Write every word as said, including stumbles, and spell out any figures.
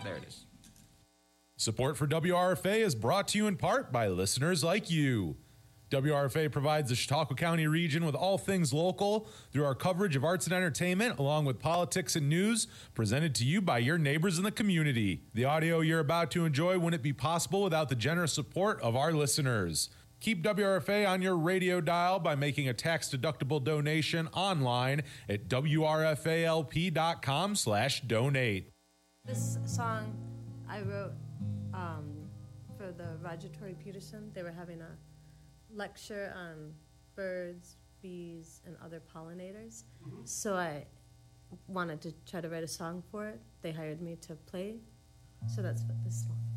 There it is. Support for W R F A is brought to you in part by listeners like you. W R F A provides the Chautauqua County region with all things local through our coverage of arts and entertainment, along with politics and news, presented to you by your neighbors in the community. The audio you're about to enjoy wouldn't be possible without the generous support of our listeners. Keep W R F A on your radio dial by making a tax-deductible donation online at W R F A L P dot com slash donate. This song I wrote um, for the Roger Tory Peterson. They were having a lecture on birds, bees, and other pollinators. Mm-hmm. So I wanted to try to write a song for it. They hired me to play, so that's what this song